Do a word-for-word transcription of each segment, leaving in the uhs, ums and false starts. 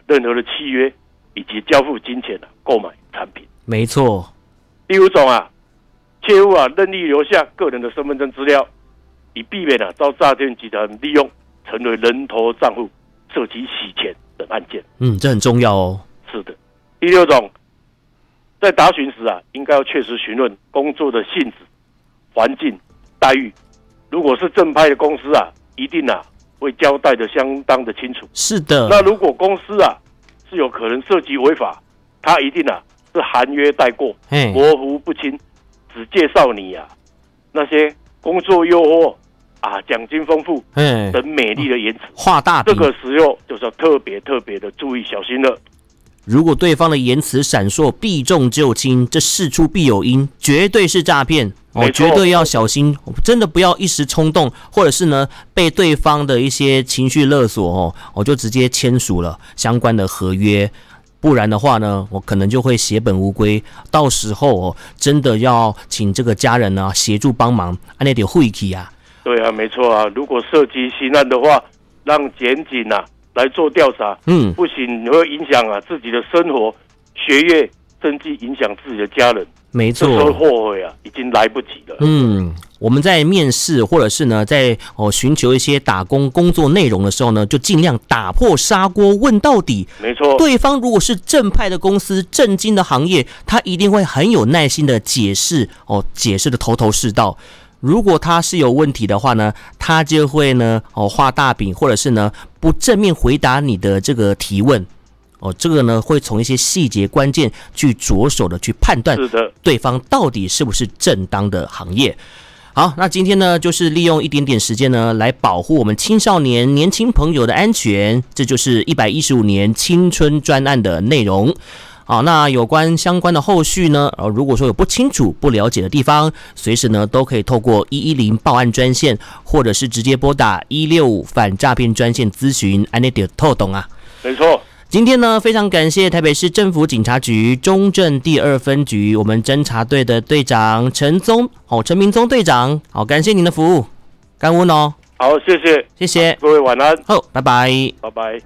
任何的契约以及交付金钱啊购买产品。 没错。 第五种啊，切勿啊任意留下个人的身份证资料，以避免啊遭诈骗集团利用，成为人头账户，涉及洗钱等案件。 嗯，这很重要哦。 是的。第六种，在答询时啊，应该要确实询问工作的性质、环境、待遇。如果是正派的公司啊，一定啊会交代的相当的清楚。 是的。 那如果公司啊是有可能涉及违法，他一定啊是含约带过，模糊不清，只介绍你啊那些工作诱惑啊、奖金丰富等美丽的言辞， 画大饼。 这个时候就是要特别特别的注意小心了。 如果对方的言辞闪烁，避重就轻，这事出必有因，绝对是诈骗哦，绝对要小心，真的不要一时冲动，或者是呢被对方的一些情绪勒索哦，我就直接签署了相关的合约，不然的话呢，我可能就会血本无归，到时候哦真的要请这个家人呢协助帮忙，按那点晦气啊。 对啊，没错啊，如果涉及刑案的话，让检警啊来做调查，嗯，不行会影响啊自己的生活、学业，甚至影响自己的家人。 没错， 这时候后悔啊，已经来不及了。 嗯，我们在面试或者是呢，在哦寻求一些打工工作内容的时候呢，就尽量打破砂锅问到底。 没错， 对方如果是正派的公司、正经的行业，他一定会很有耐心的解释哦，解释的头头是道。如果他是有问题的话呢，他就会呢哦画大饼，或者是呢不正面回答你的这个提问。哦，这个呢会从一些细节关键去着手的去判断， 是的，对方到底是不是正当的行业。好，那今天呢就是利用一点点时间呢来保护我们青少年年轻朋友的安全，这就是一百一十五年青春专案的内容。好，那有关相关的后续呢，呃，如果说有不清楚、不了解的地方，随时呢都可以透过一一零报案专线，或者是直接拨打一六五反诈骗专线咨询，安内点透懂啊。 没错。 今天呢，非常感谢台北市政府警察局中正第二分局我们侦查队的队长陈宗，哦，陈明宗队长，好，感谢您的服务，感恩哦。 好，谢谢， 谢谢， 各位晚安。 好，拜拜， 拜拜。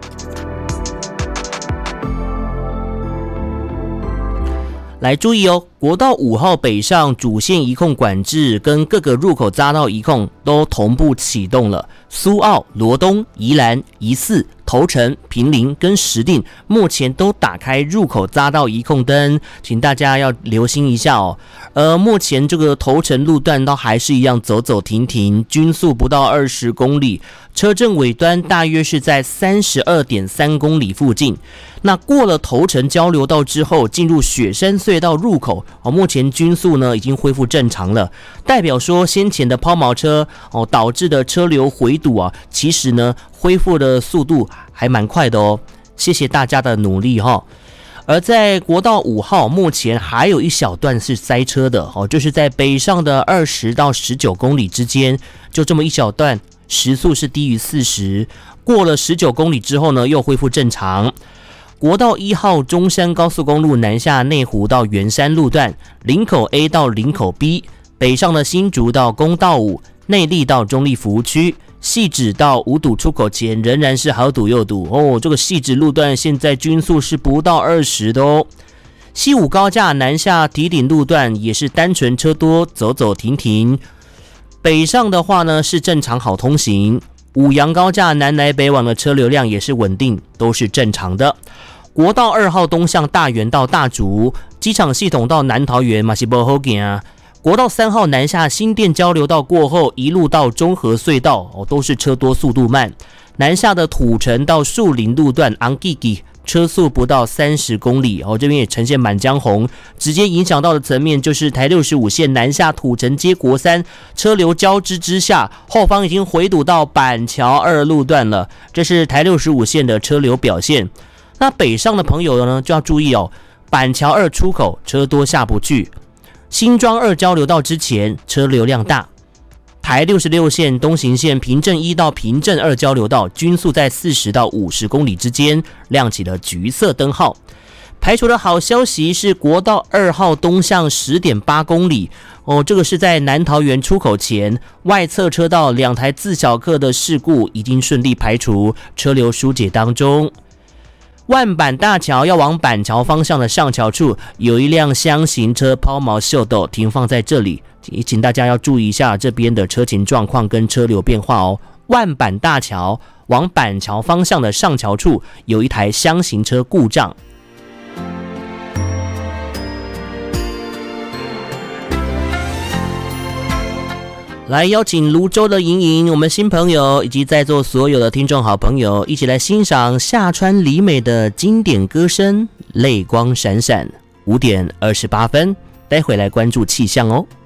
来注意哦，国道五号北上主线移控管制跟各个入口匝道移控都同步启动了。苏澳、罗东、宜兰、宜四、头城、坪林跟石碇目前都打开入口匝道移控灯，请大家要留心一下哦。而目前这个头城路段都还是一样走走停停，均速不到二十公里，车阵尾端大约是在三十二点三公里附近。那过了头城交流道之后，进入雪山隧道入口哦，目前均速呢已经恢复正常了，代表说先前的抛锚车哦导致的车流回堵啊，其实呢恢复的速度还蛮快的哦。谢谢大家的努力哈、哦。而在国道五号，目前还有一小段是塞车的哦，就是在北上的二十到十九公里之间，就这么一小段，时速是低于四十，过了十九公里之后呢，又恢复正常。国道一号中山高速公路南下内湖到圆山路段，林口 A 到林口 B， 北上的新竹到公道五，内壢到中壢服务区，汐止到五堵出口前仍然是好堵又堵哦。这个汐止路段现在均速是不到二十的哦。西武高架南下堤顶路段也是单纯车多，走走停停。北上的话呢是正常好通行。五杨高架南来北往的车流量也是稳定，都是正常的。国道二号东向大园到大竹，机场系统到南桃园嘛是不好行啊。国道三号南下新店交流道过后，一路到中和隧道哦，都是车多速度慢。南下的土城到树林路段昂吉吉，车速不到三十公里哦，这边也呈现满江红，直接影响到的层面就是台六十五线南下土城接国三，车流交织之下，后方已经回堵到板桥二路段了，这是台六十五线的车流表现。那北上的朋友呢就要注意哦，板桥二出口车多下不去，新庄二交流道之前车流量大。台六十六线东行线平镇一到平镇二交流道均速在四十到五十公里之间，亮起了橘色灯号。排除的好消息是国道二号东向 十点八公里哦，这个是在南桃园出口前，外侧车道两台自小客的事故已经顺利排除，车流疏解当中。 万板大桥要往板桥方向的上桥处，有一辆厢型车抛锚秀逗停放在这里，请大家要注意一下这边的车情状况跟车流变化哦。万板大桥往板桥方向的上桥处，有一台厢型车故障。来邀请泸州的莹莹，我们新朋友以及在座所有的听众好朋友，一起来欣赏夏川里美的经典歌声《泪光闪闪》。五点二十八分，待会来关注气象哦。